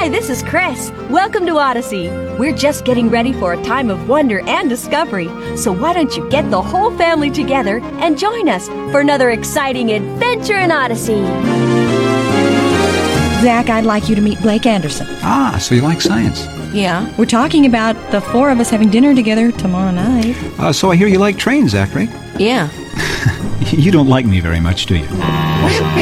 Hi, this is Chris. Welcome to Odyssey. We're just getting ready for a time of wonder and discovery. So why don't you get the whole family together and join us for another exciting adventure in Odyssey? Zach, I'd like you to meet Blake Anderson. Ah, so you like science. Yeah, we're talking about the four of us having dinner together tomorrow night. So I hear you like trains, Zachary. Yeah. You don't like me very much, do you? We're